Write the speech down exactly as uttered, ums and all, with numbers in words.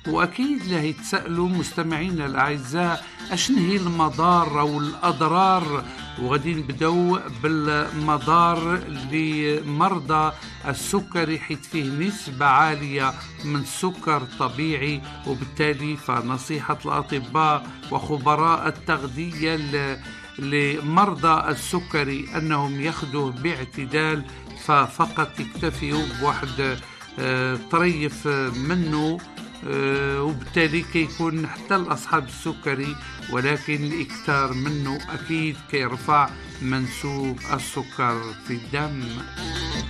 وأكيد لا يتسألوا مستمعينا الأعزاء أشن هي المضار أو الأضرار، وغادي نبداو بالمضار لمرضى السكري حيث فيه نسبة عالية من السكر الطبيعي، وبالتالي فنصيحة الأطباء وخبراء التغذية لمرضى السكري أنهم يأخذوه باعتدال، ففقط يكتفيوا بواحد طريف منه، وبالتالي كيكون حتى لأصحاب السكري، ولكن الإكثار منه أكيد كيرفع منسوب السكر في الدم.